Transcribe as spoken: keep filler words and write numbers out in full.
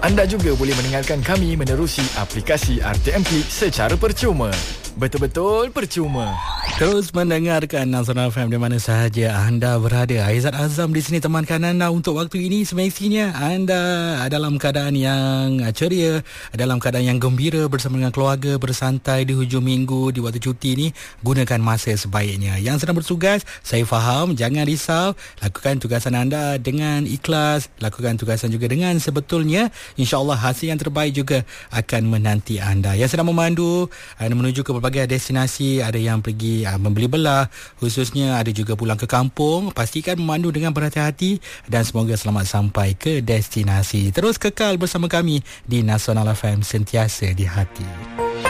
Anda juga boleh mendengarkan kami menerusi aplikasi R T M P secara percuma. Betul-betul percuma. Terus mendengarkan Nasional F M di mana sahaja anda berada. Aizat Azam di sini temankan anda untuk waktu ini. Semestinya anda dalam keadaan yang ceria, dalam keadaan yang gembira bersama dengan keluarga, bersantai di hujung minggu, di waktu cuti ni. Gunakan masa sebaiknya. Yang sedang bertugas, saya faham, jangan risau. Lakukan tugasan anda dengan ikhlas, lakukan tugasan juga dengan sebetulnya. InsyaAllah hasil yang terbaik juga akan menanti anda. Yang sedang memandu anda menuju ke berbagai destinasi, ada yang pergi uh, membeli belah, khususnya ada juga pulang ke kampung. Pastikan memandu dengan berhati-hati dan semoga selamat sampai ke destinasi. Terus kekal bersama kami di Nasional F M, sentiasa di hati.